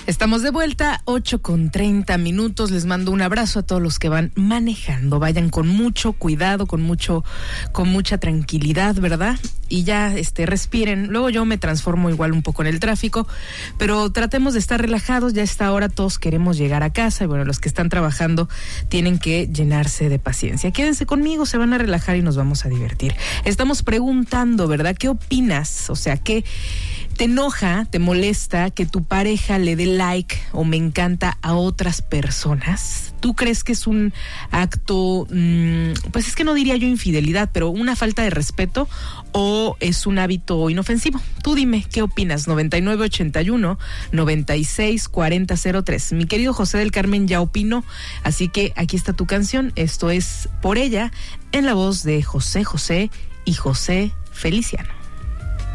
Estamos de vuelta, 8:30. Les mando un abrazo a todos los que van manejando. Vayan con mucho cuidado, con mucha tranquilidad, ¿verdad? Y ya respiren. Luego yo me transformo igual un poco en el tráfico, pero tratemos de estar relajados. Ya a esta hora todos queremos llegar a casa y bueno, los que están trabajando tienen que llenarse de paciencia. Quédense conmigo, se van a relajar y nos vamos a divertir. Estamos preguntando, ¿verdad? ¿Qué opinas? O sea, ¿qué te enoja, te molesta que tu pareja le dé like o me encanta a otras personas? ¿Tú crees que es un acto, pues es que no diría yo infidelidad, pero una falta de respeto, o es un hábito inofensivo? Tú dime, ¿qué opinas? 9981-964003. Mi querido José del Carmen ya opinó, así que aquí está tu canción. Esto es Por Ella, en la voz de José José y José Feliciano.